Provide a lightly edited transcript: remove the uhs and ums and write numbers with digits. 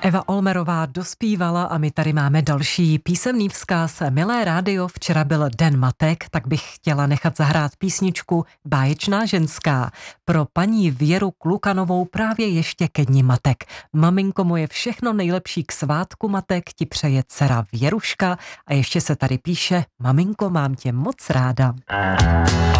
Eva Olmerová dospívala a my tady máme další písemný vzkaz. Milé rádio, včera byl Den matek, tak bych chtěla nechat zahrát písničku Báječná ženská. Pro paní Věru Klukanovou právě ještě ke dni matek. Maminko moje, všechno nejlepší k svátku matek ti přeje dcera Věruška a ještě se tady píše: maminko, mám tě moc ráda.